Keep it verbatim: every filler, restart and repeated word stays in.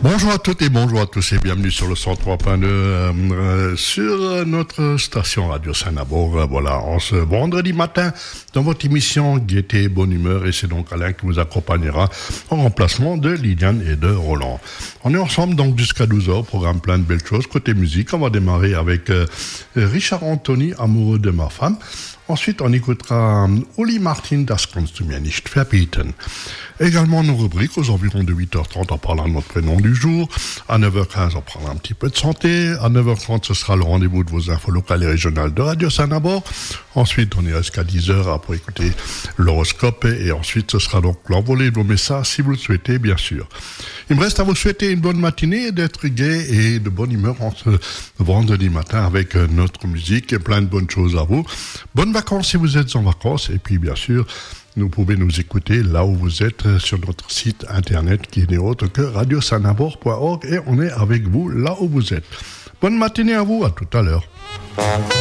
Bonjour à toutes et bonjour à tous et bienvenue sur le cent trois point deux euh, sur notre station Radio Saint-Nabour. Voilà, en ce vendredi matin dans votre émission Gaieté et Bonne Humeur, et c'est donc Alain qui vous accompagnera en remplacement de Liliane et de Roland. On est ensemble donc jusqu'à douze heures, programme plein de belles choses. Côté musique, on va démarrer avec euh, Richard Anthony, Amoureux de ma femme. Ensuite, on écoutera Uli Martin, Das kannst du mir nicht verbieten. Également, nos rubriques aux environs de huit heures trente, en parlant de notre prénom du jour. À neuf heures quinze, on parlera un petit peu de santé. À neuf heures trente, ce sera le rendez-vous de vos infos locales et régionales de Radio Saint-Nabour. Ensuite, on ira jusqu'à dix heures pour écouter l'horoscope. Et ensuite, ce sera donc l'envolée de vos messages, si vous le souhaitez, bien sûr. Il me reste à vous souhaiter une bonne matinée, d'être gai et de bonne humeur en ce vendredi matin avec notre musique et plein de bonnes choses à vous. Bonnes vacances si vous êtes en vacances. Et puis, bien sûr, vous pouvez nous écouter là où vous êtes sur notre site internet qui n'est autre que radio saint nabour point org, et on est avec vous là où vous êtes. Bonne matinée à vous, à tout à l'heure.